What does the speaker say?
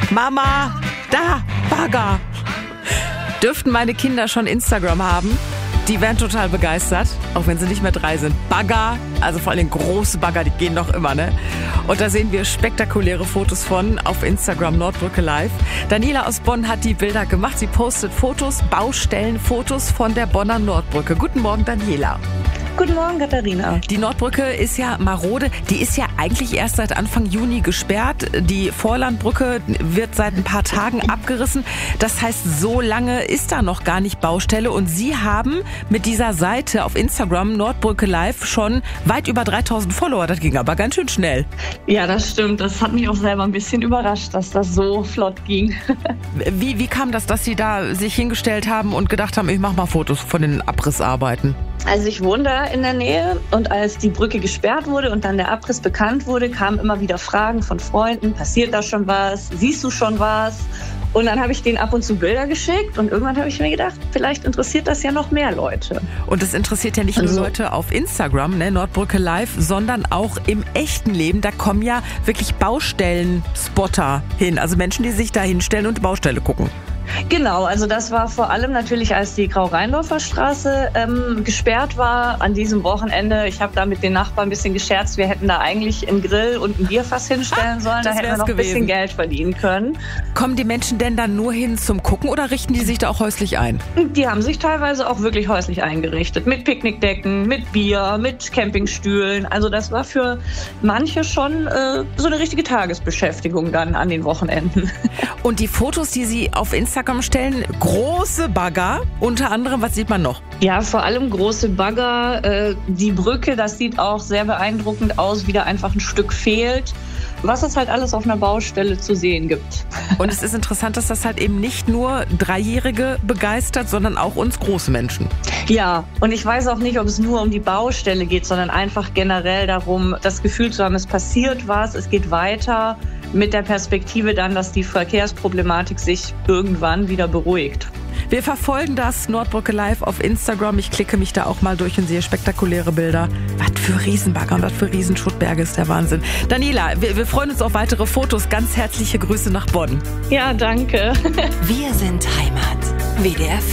Mama, da, Bagger. Dürften meine Kinder schon Instagram haben? Die wären total begeistert, auch wenn sie nicht mehr 3 sind. Bagger, also vor allem große Bagger, die gehen doch immer, ne? Und da sehen wir spektakuläre Fotos von auf Instagram Nordbrücke Live. Daniela aus Bonn hat die Bilder gemacht. Sie postet Fotos, Baustellenfotos von der Bonner Nordbrücke. Guten Morgen, Daniela. Guten Morgen, Katharina. Die Nordbrücke ist ja marode. Die ist ja eigentlich erst seit Anfang Juni gesperrt. Die Vorlandbrücke wird seit ein paar Tagen abgerissen. Das heißt, so lange ist da noch gar nicht Baustelle. Und Sie haben mit dieser Seite auf Instagram Nordbrücke Live schon weit über 3000 Follower. Das ging aber ganz schön schnell. Ja, das stimmt. Das hat mich auch selber ein bisschen überrascht, dass das so flott ging. Wie kam das, dass Sie da sich hingestellt haben und gedacht haben, ich mache mal Fotos von den Abrissarbeiten? Also ich wohne da in der Nähe und als die Brücke gesperrt wurde und dann der Abriss bekannt wurde, kamen immer wieder Fragen von Freunden, passiert da schon was, siehst du schon was? Und dann habe ich denen ab und zu Bilder geschickt und irgendwann habe ich mir gedacht, vielleicht interessiert das ja noch mehr Leute. Und es interessiert ja nicht nur Leute auf Instagram, ne, Nordbrücke Live, sondern auch im echten Leben. Da kommen ja wirklich Baustellen-Spotter hin, also Menschen, die sich da hinstellen und die Baustelle gucken. Genau, also das war vor allem natürlich, als die Grau-Rheindorfer Straße gesperrt war an diesem Wochenende. Ich habe da mit den Nachbarn ein bisschen gescherzt, wir hätten da eigentlich einen Grill und ein Bierfass hinstellen sollen, da hätten wir noch ein bisschen Geld verdienen können. Kommen die Menschen denn dann nur hin zum Gucken oder richten die sich da auch häuslich ein? Die haben sich teilweise auch wirklich häuslich eingerichtet, mit Picknickdecken, mit Bier, mit Campingstühlen. Also das war für manche schon so eine richtige Tagesbeschäftigung dann an den Wochenenden. Und die Fotos, die Sie auf Instagram stellen, große Bagger, unter anderem, was sieht man noch? Ja, vor allem große Bagger, die Brücke, das sieht auch sehr beeindruckend aus, wie da einfach ein Stück fehlt, was es halt alles auf einer Baustelle zu sehen gibt. Und es ist interessant, dass das halt eben nicht nur Dreijährige begeistert, sondern auch uns große Menschen. Ja, und ich weiß auch nicht, ob es nur um die Baustelle geht, sondern einfach generell darum, das Gefühl zu haben, es passiert was, es geht weiter, mit der Perspektive dann, dass die Verkehrsproblematik sich irgendwann wieder beruhigt. Wir verfolgen das Nordbrücke Live auf Instagram. Ich klicke mich da auch mal durch und sehe spektakuläre Bilder. Was für Riesenbagger und was für Riesenschuttberge, ist der Wahnsinn. Daniela, wir freuen uns auf weitere Fotos. Ganz herzliche Grüße nach Bonn. Ja, danke. Wir sind Heimat. WDR